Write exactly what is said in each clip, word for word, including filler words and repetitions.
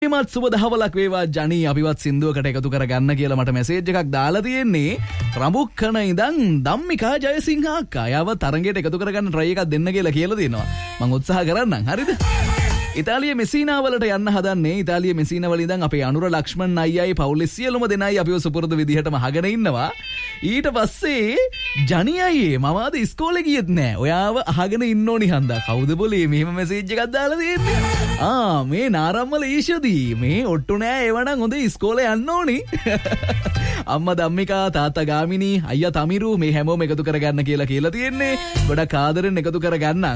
මත් සුබ දහවලක් වේවා ජනි අපිවත් සින්දුවකට එකතු කරගන්න කියලා මට මෙසේජ් එකක් දාලා තියෙන්නේ රඹුක්කන ඉඳන් ධම්මිකා ජයසිංහ අක්කා. යාව තරඟයට එකතු කරගන්න try එකක් දෙන්න කියලා කියලා දෙනවා. මම උත්සාහ කරන්නම්. හරිද? ඉතාලිය මෙසීනා වලට යන්න හදන්නේ. ඉතාලිය මෙසීනා වල ඉඳන් අපේ අනුර ලක්ෂ්මන් අයියයි පවුලේ සියලුම දෙනයි අපිව සුපුරුදු විදිහටම අහගෙන ඉන්නවා. ඊට පස්සේ ජනි අයියේ මම අද ඉස්කෝලේ ගියෙත් නෑ. ඔයාව අහගෙන ඉන්න ඕනි හන්දා. කවුද બોලේ මෙහෙම මෙසේජ් එකක් දාලා තියෙන්නේ? ආ මේ නාරම්මල ඊෂදී මේ ඔට්ටු නෑ එවනම් හොඳ ඉස්කෝලේ යන්න ඕනි. අම්මා ධම්මිකා තාත්තා ගාමිණී අයියා තමිරු මේ හැමෝම එකතු කරගන්න කියලා කියලා තියෙන්නේ. ගොඩක් ආදරෙන් එකතු කරගන්නම්.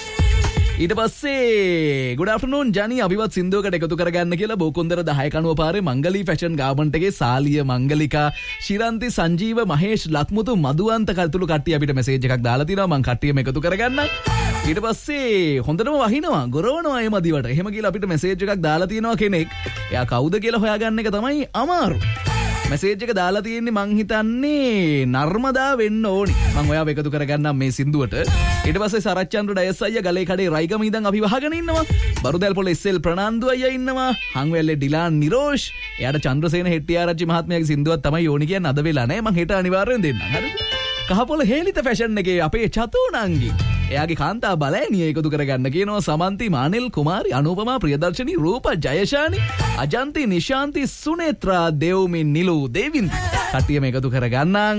ඊට පස්සේ good afternoon ජනි අභිවත් සින්දුවකට එකතු කරගන්න කියලා බෝකොන්දර දහය කණුව පාරේ මංගලී ෆැෂන් ගාමන්ට් එකේ සාලිය මංගලිකා ශිරන්ති සංජීව මහේෂ් ලක්මුතු මදුවන්ත කල්තුළු කට්ටිය අපිට මෙසේජ් එකක් දාලා තිනවා. මං කට්ටියම එකතු කරගන්න. ඊට පස්සේ හොඳටම වහිනවා ගොරවනවා ඒ මදිවට. එහෙම කියලා අපිට මෙසේජ් එකක් දාලා තියෙනවා කෙනෙක්. එයා කවුද කියලා හොයාගන්න එක තමයි අමාරු. මෙසේජ් එක දාලා තියෙන්නේ මං හිතන්නේ නර්මදා වෙන්න ඕනි. මං ඔයාව එකතු කරගන්නම් මේ සින්දුවට. ඊට පස්සේ සරච්චන්ද්‍ර ඩයස් අයියා ගලේ කඩේ රයිගම ඉඳන් අපි වහගෙන ඉන්නවා. බරුදැල් පොළ එස් එල් ප්‍රනාන්දු අයියා ඉන්නවා. හංවැල්ලේ ඩිලාන් නිරෝෂ්. එයාට චන්ද්‍රසේන හෙට්ටිආරච්චි මහත්මයාගේ සින්දුවක් තමයි ඕනි කියන්නේ. අද වෙලා නැහැ. මං හෙට අනිවාර්යෙන් දෙන්නම්. හරිද? කහපොළ හේලිත ෆැෂන් එකේ අපේ චතුණංගි එයාගේ කාන්තා බලෑනිය එකතු කරගන්න කියනවා. සමන්ති මානෙල් කුමාරි අනුපමා ප්‍රියදර්ශනී රූපා ජයශානි අජන්ති නිශාන්ති සුනේත්‍රා දෙව්මි නිලු දේවින්දි කට්ටියම එකතු කරගන්නම්.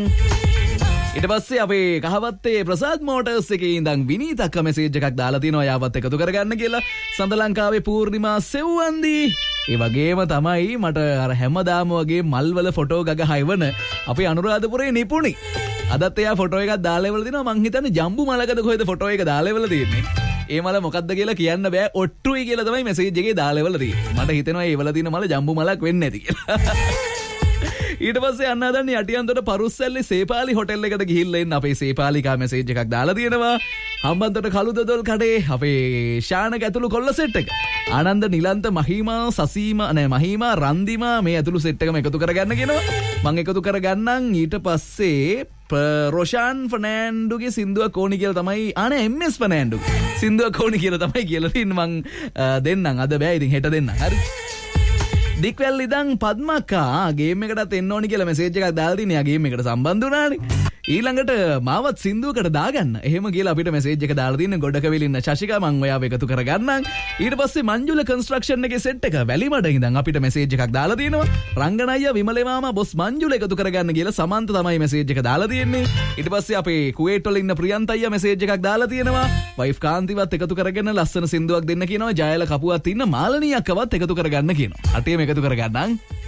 ඊට පස්සේ අපේ කහවත්තේ ප්‍රසාද් මෝටර්ස් එකේ ඉඳන් විනීතක්ක මෙසේජ් එකක් දාලා තිනවා යාවත් එකතු කරගන්න කියලා. සඳ ලංකාවේ පූර්ණිමා සෙව්වන්දි ඒ වගේම තමයි මට අර හැමදාම වගේ මල්වල ෆොටෝ ගග හයවන අපේ අනුරාධපුරේ නිපුණි අදත් එයා ෆොටෝ එකක් දාලා ඉවල දිනවා. මං හිතන්නේ ජම්බු මලකද කොහෙද ෆොටෝ එක දාලා ඉවල තියෙන්නේ. ඒ මල මොකද්ද කියලා කියන්න බෑ. ඔට්ටුයි කියලා තමයි මෙසේජ් එකේ දාලා ඉවල තියෙන්නේ. මට හිතෙනවා ඒ ඉවල තියෙන මල ජම්බු මලක් වෙන්නේ නැති කියලා. ඊට පස්සේ අන්න හදන්නේ අටියන්තොට පරුස්සැල්ලේ සේපාලි හොටෙල් එකට ගිහිල්ලා එන්න අපේ සේපාලිකා මෙසේජ් එකක් දාලා තියෙනවා. හම්බන්තොට කළුදොල් කඩේ අපේ ශානක ඇතුළු කොල්ල සෙට් එක. ආනන්ද නිලන්ත මහීමා සසීමා නෑ මහීමා රන්දිමා මේ ඇතුළු සෙට් එකම එකතු කරගන්න කියනවා. මං එකතු කරගන්නම්. ඊට පස්සේ රොෂාන් ෆර්නෑන්ඩුගේ සින්දුවක් ඕනි කියලා තමයි අනේ එම් එස් ෆර්නෑන්ඩු සින්දුවක් ඕනි කියලා තමයි කියලා තින්නේ. මං දෙන්නම් අද බෑ ඉතින් හෙට දෙන්නම්. හරි දික්වැල් ඉදන් පද්මක්කා ගේම් එකටත් එන්න ඕනි කියලා මෙසේජ් එකක් දාලා තින්නේ. යා ගේම් එකට සම්බන්ධ වුණානේ. ඊළඟට මාවත් සින්දුවකට දාගන්න එහෙම කියලා අපිට මෙසේජ් එක දාලා තින්නේ. ගොඩකවිල ඉන්න ශශිකා මං ඔයාව එකතු කරගන්නම්. ඊට පස්සේ මංජුල කන්ස්ට්‍රක්ෂන් එකේ සෙට් එක වැලිමඩ ඉඳන් අපිට මෙසේජ් එකක් දාලා තියෙනවා. රංගනයියා විමලේ මාමා බොස් මංජුල එකතු කරගන්න කියලා සමන්ත තමයි මෙසේජ් එක දාලා තියෙන්නේ. ඊට පස්සේ අපේ කුවේට් වල ඉන්න ප්‍රියන්ත අයියා මෙසේජ් එකක් දාලා තියෙනවා. වයිෆ් කාන්තිවත් එකතු කරගෙන ලස්සන සින්දුවක් දෙන්න කියනවා. ජයල කපුවත් ඉන්න මාලනී අක්කවත් එකතු කරගන්න කියනවා. අටේම එකතු කරගන්නම්.